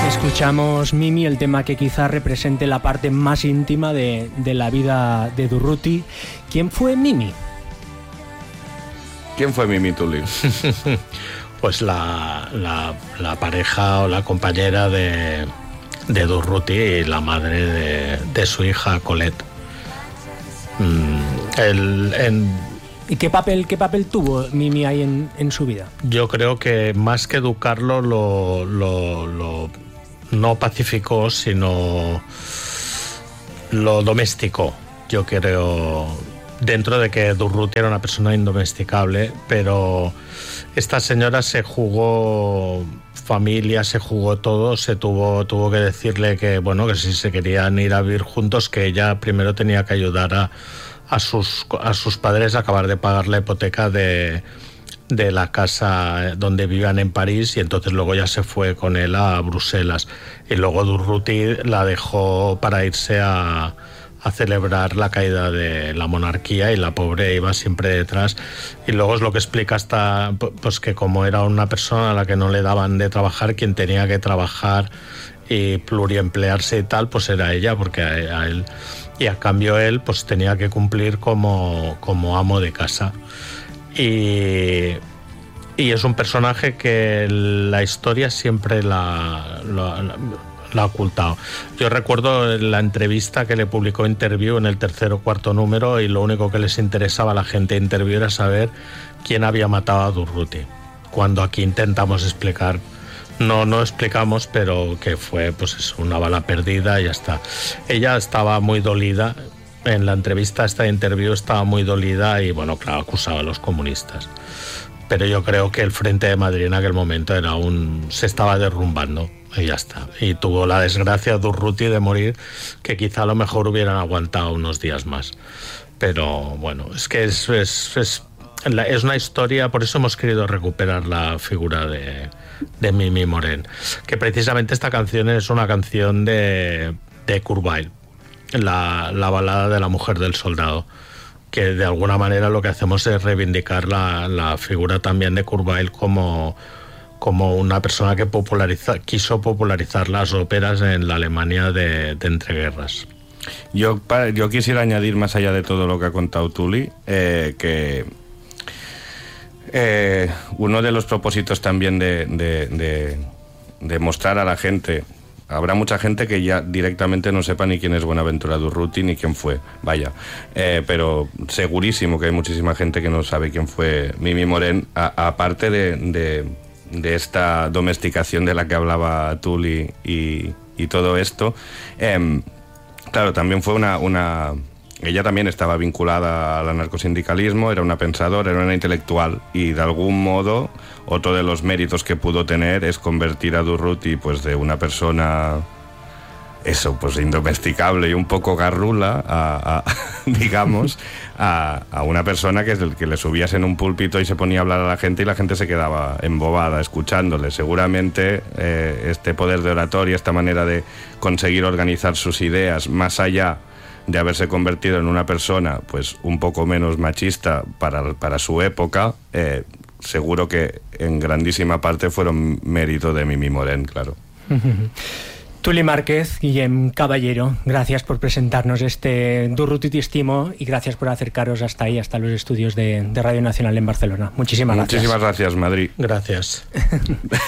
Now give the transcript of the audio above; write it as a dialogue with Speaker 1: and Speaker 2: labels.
Speaker 1: Escuchamos Mimi, el tema que quizá represente la parte más íntima de la vida de Durruti. ¿Quién fue Mimi?
Speaker 2: ¿Quién fue Mimi, Tuli?
Speaker 3: Pues la pareja o la compañera de Durruti y la madre de su hija Colette.
Speaker 1: ¿Y qué papel tuvo Mimi ahí en su vida?
Speaker 3: Yo creo que más que educarlo no pacificó, sino lo domesticó. Yo creo, dentro de que Durruti era una persona indomesticable, pero esta señora se jugó familia, se jugó todo, tuvo que decirle que si se querían ir a vivir juntos, que ella primero tenía que ayudar a sus padres a acabar de pagar la hipoteca de la casa donde vivían en París, y entonces luego ya se fue con él a Bruselas, y luego Durruti la dejó para irse a celebrar la caída de la monarquía, y la pobre iba siempre detrás. Y luego es lo que explica hasta pues que como era una persona a la que no le daban de trabajar, quien tenía que trabajar y pluriemplearse y tal, pues era ella, porque a él, y a cambio él pues tenía que cumplir como amo de casa. Y es un personaje que la historia siempre la ha ocultado. Yo recuerdo la entrevista que le publicó Interview en el 3º o 4º número, y lo único que les interesaba a la gente de Interview era saber quién había matado a Durruti, cuando aquí intentamos explicar, no explicamos, pero que fue pues una bala perdida y ya está. Ella estaba muy dolida. En la entrevista esta de Interview estaba muy dolida y claro, acusaba a los comunistas. Pero yo creo que el Frente de Madrid en aquel momento se estaba derrumbando y ya está. Y tuvo la desgracia Durruti de morir, que quizá a lo mejor hubieran aguantado unos días más. Pero es que es una historia, por eso hemos querido recuperar la figura de Mimi Morén, que precisamente esta canción es una canción de Kurt Weill, la balada de la mujer del soldado, que de alguna manera lo que hacemos es reivindicar la figura también de Kurt Weill como una persona que quiso popularizar las óperas en la Alemania de entreguerras.
Speaker 2: Yo quisiera añadir, más allá de todo lo que ha contado Tuli, que uno de los propósitos también de mostrar a la gente, habrá mucha gente que ya directamente no sepa ni quién es Buenaventura Durruti ni quién fue, pero segurísimo que hay muchísima gente que no sabe quién fue Mimi Morén, aparte de esta domesticación de la que hablaba Tuli y todo esto. Claro, también fue ella también estaba vinculada al anarcosindicalismo, era una pensadora, era una intelectual, y de algún modo otro de los méritos que pudo tener es convertir a Durruti pues de una persona indomesticable y un poco garrula digamos a una persona que le subías en un púlpito y se ponía a hablar a la gente y la gente se quedaba embobada escuchándole. Seguramente este poder de oratoria, esta manera de conseguir organizar sus ideas, más allá de haberse convertido en una persona pues un poco menos machista para su época, seguro que en grandísima parte fueron mérito de Mimi Morén, claro.
Speaker 1: Tuli Márquez, Guillem Caballero, gracias por presentarnos este Durruti T'estimo y gracias por acercaros hasta ahí, hasta los estudios de Radio Nacional en Barcelona. Muchísimas gracias.
Speaker 2: Muchísimas gracias, Madrid.
Speaker 3: Gracias.